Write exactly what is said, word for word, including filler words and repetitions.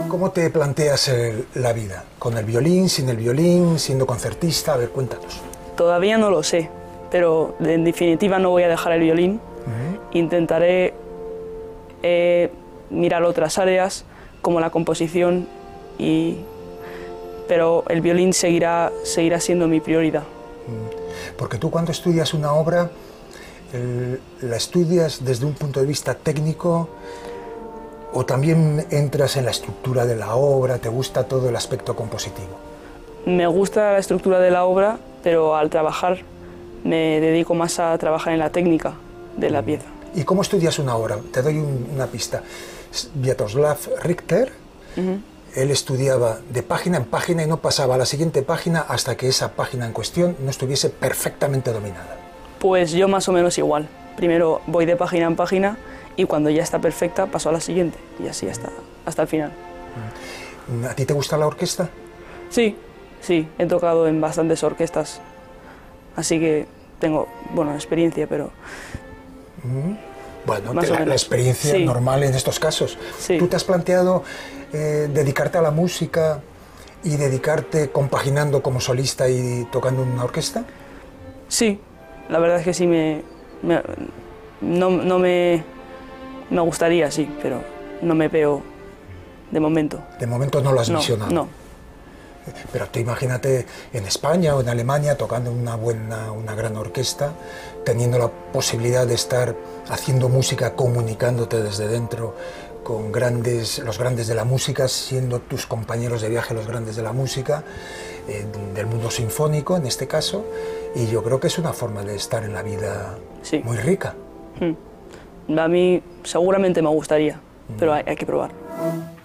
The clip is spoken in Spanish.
¿Cómo te planteas el- la vida? ¿Con el violín, sin el violín, siendo concertista? A ver, cuéntanos. Todavía no lo sé, pero en definitiva no voy a dejar el violín. Uh-huh. Intentaré eh, mirar otras áreas, como la composición, y, pero el violín seguirá, seguirá siendo mi prioridad. Porque tú cuando estudias una obra, el- ¿la estudias desde un punto de vista técnico o también entras en la estructura de la obra? ¿Te gusta todo el aspecto compositivo? Me gusta la estructura de la obra, pero al trabajar me dedico más a trabajar en la técnica de la pieza. ¿Y cómo estudias una obra? Te doy un- una pista. Sviatoslav Richter, Ujú. él estudiaba de página en página y no pasaba a la siguiente página hasta que esa página en cuestión no estuviese perfectamente dominada. Pues yo más o menos igual. Primero voy de página en página y cuando ya está perfecta paso a la siguiente y así hasta, hasta el final. ¿A ti te gusta la orquesta? Sí, sí, he tocado en bastantes orquestas, así que tengo, bueno, experiencia, pero Bueno, Más que o la, la menos. experiencia Sí. normal en estos casos. Sí. ¿Tú te has planteado eh, dedicarte a la música y dedicarte compaginando como solista y tocando en una orquesta? sí, la verdad es que sí me, me- no, no me, me gustaría, sí, pero no me veo de momento. De momento no lo has No, visionado. no. Pero tú imagínate en España o en Alemania tocando en una buena, una gran orquesta, teniendo la posibilidad de estar haciendo música, comunicándote desde dentro con grandes, los grandes de la música, siendo tus compañeros de viaje los grandes de la música, eh, del mundo sinfónico en este caso, y yo creo que es una forma de estar en la vida Sí. muy rica. A mí seguramente me gustaría, pero hay, hay que probar.